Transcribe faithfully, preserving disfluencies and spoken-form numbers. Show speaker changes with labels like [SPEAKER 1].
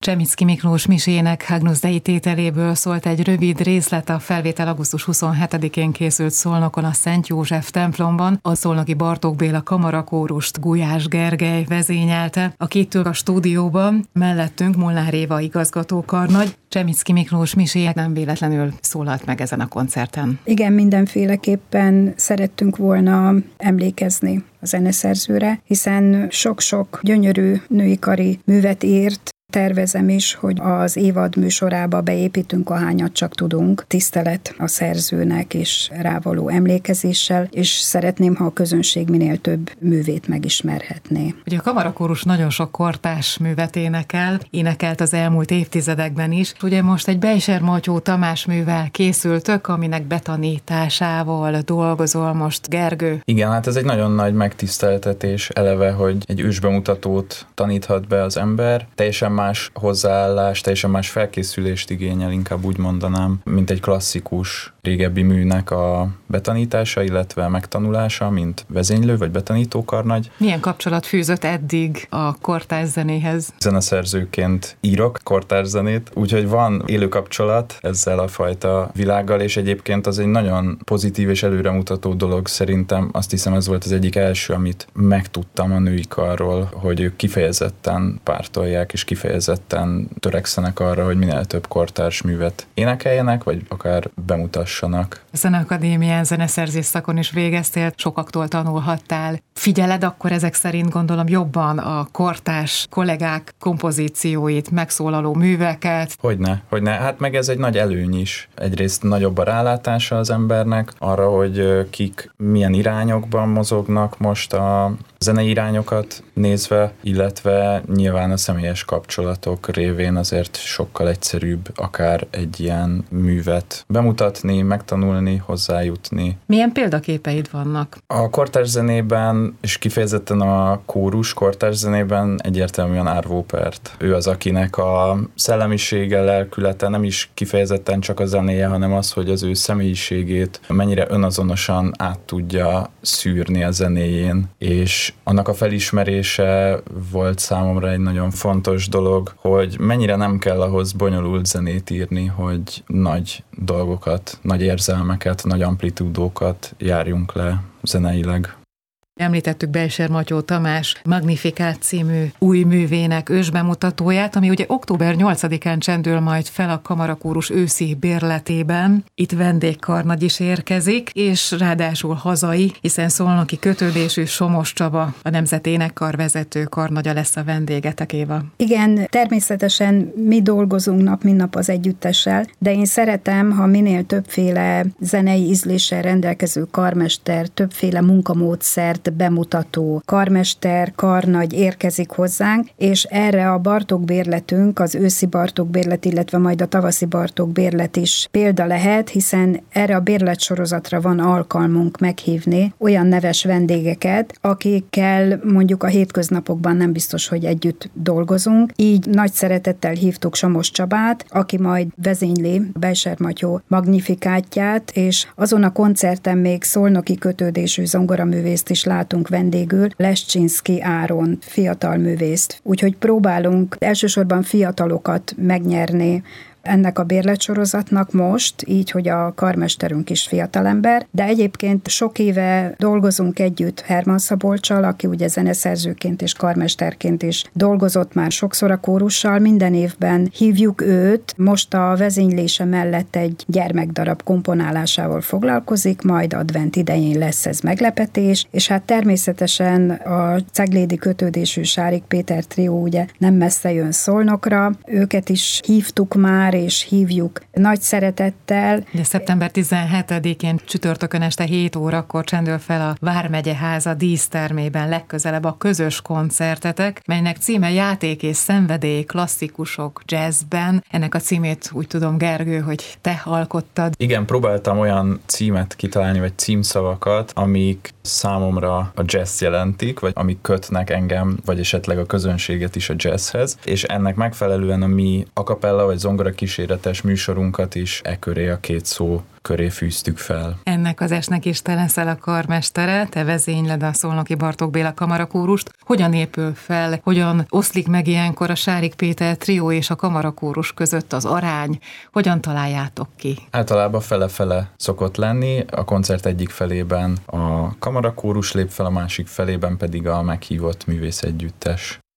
[SPEAKER 1] Csemicki Miklós misének Agnus Dei tételéből szólt egy rövid részlet, a felvétel augusztus huszonhetedikén készült Szolnokon a Szent József templomban. A szolnoki Bartók Béla kamarakórust Gulyás Gergely vezényelte. A két a stúdióban, mellettünk Molnár Éva igazgatókarnagy. Csemicki Miklós miséje nem véletlenül szólalt meg ezen a koncerten.
[SPEAKER 2] Igen, mindenféleképpen szerettünk volna emlékezni a zeneszerzőre, hiszen sok-sok gyönyörű női kari művet írt. Tervezem is, hogy az évad műsorába beépítünk, ahányat csak tudunk, tisztelet a szerzőnek és rávaló emlékezéssel, és szeretném, ha a közönség minél több művét megismerhetné.
[SPEAKER 1] Ugye a kamarakórus nagyon sok kortárs művet énekel, énekelt az elmúlt évtizedekben is. Ugye most egy Beiser Matyó Tamás művel készültök, aminek betanításával dolgozol most, Gergő.
[SPEAKER 3] Igen, hát ez egy nagyon nagy megtiszteltetés eleve, hogy egy ősbemutatót taníthat be az ember. Teljesen más hozzáállás, teljesen más felkészülést igényel, inkább úgy mondanám, mint egy klasszikus régebbi műnek a betanítása, illetve megtanulása, mint vezénylő vagy betanítókarnagy.
[SPEAKER 1] Milyen kapcsolat fűzött eddig a kortárs zenéhez?
[SPEAKER 3] Zeneszerzőként írok kortárs zenét, úgyhogy van élő kapcsolat ezzel a fajta világgal, és egyébként az egy nagyon pozitív és előremutató dolog szerintem. Azt hiszem, ez volt az egyik első, amit megtudtam a női karról, hogy ők kifejezetten pártolják, és kifejezetten törekszenek arra, hogy minél több kortárs művet énekeljenek, vagy akár bemutassanak. A
[SPEAKER 1] Zeneakadémián zeneszerzés szakon is végeztél, sokaktól tanulhattál. Figyeled akkor ezek szerint, gondolom, jobban a kortárs kollégák kompozícióit, megszólaló műveket?
[SPEAKER 3] Hogyne, hogyne. Hát meg ez egy nagy előny is. Egyrészt nagyobb a rálátása az embernek arra, hogy kik milyen irányokban mozognak most a zenei irányokat nézve, illetve nyilván a személyes kapcsolatok révén azért sokkal egyszerűbb akár egy ilyen művet bemutatni, megtanulni, hozzájutni.
[SPEAKER 1] Milyen példaképeid vannak?
[SPEAKER 3] A kortárs zenében, és kifejezetten a kórus kortárs zenében egyértelműen Arvo Pärt. Ő az, akinek a szellemisége, lelkülete nem is kifejezetten csak a zenéje, hanem az, hogy az ő személyiségét mennyire önazonosan át tudja szűrni a zenéjén, és annak a felismerése volt számomra egy nagyon fontos dolog, hogy mennyire nem kell ahhoz bonyolult zenét írni, hogy nagy dolgokat, nagy érzelmeket, nagy amplitúdókat járjunk le zeneileg.
[SPEAKER 1] Említettük Beiser Matyó Tamás Magnificat című új művének ősbemutatóját, ami ugye október nyolcadikán csendül majd fel a kamarakórus őszi bérletében. Itt vendégkarnagy is érkezik, és ráadásul hazai, hiszen szolnoki kötődésű Somos Csaba, a Nemzeti Énekkar vezető karnagya lesz a vendégetek, Éva.
[SPEAKER 2] Igen, természetesen mi dolgozunk nap, mint nap az együttessel, de én szeretem, ha minél többféle zenei ízléssel rendelkező karmester, többféle munkamódszert bemutató karmester, karnagy érkezik hozzánk, és erre a Bartók bérletünk, az őszi Bartók bérlet, illetve majd a tavaszi Bartók bérlet is példa lehet, hiszen erre a bérletsorozatra van alkalmunk meghívni olyan neves vendégeket, akikkel mondjuk a hétköznapokban nem biztos, hogy együtt dolgozunk. Így nagy szeretettel hívtuk Somos Csabát, aki majd vezényli Beiser Matyó Magnificátját, és azon a koncerten még szolnoki kötődésű zongoraművészt is látunk vendégül, Lescsinszky Áron, fiatal művészt. Úgyhogy próbálunk elsősorban fiatalokat megnyerni ennek a bérletsorozatnak most, így, hogy a karmesterünk is fiatalember, de egyébként sok éve dolgozunk együtt Herman Szabolccsal, aki ugye zeneszerzőként és karmesterként is dolgozott már sokszor a kórussal, minden évben hívjuk őt, most a vezénylése mellett egy gyermekdarab komponálásával foglalkozik, majd advent idején lesz ez meglepetés, és hát természetesen a ceglédi kötődésű Sárik Péter trió ugye nem messze jön Szolnokra, őket is hívtuk már, és hívjuk nagy szeretettel.
[SPEAKER 1] De szeptember tizenhetedikén csütörtökön este hét órakor csendül fel a Vármegye Háza dísztermében legközelebb a közös koncertetek, melynek címe Játék és szenvedély klasszikusok jazzben. Ennek a címét úgy tudom, Gergő, hogy te alkottad.
[SPEAKER 3] Igen, próbáltam olyan címet kitalálni, vagy címszavakat, amik számomra a jazz jelentik, vagy amik kötnek engem, vagy esetleg a közönséget is a jazzhez, és ennek megfelelően a mi a cappella vagy zongora kíséretes műsorunkat is e köré, a két szó köré fűztük fel.
[SPEAKER 1] Ennek az esnek is te leszel a karmestere, te vezényled a Szolnoki Bartók Béla kamarakórust. Hogyan épül fel, hogyan oszlik meg ilyenkor a Sárik Péter trió és a kamarakórus között az arány, hogyan találjátok ki?
[SPEAKER 3] Általában fele-fele szokott lenni, a koncert egyik felében a kamarakórus lép fel, a másik felében pedig a meghívott művészegyüttes.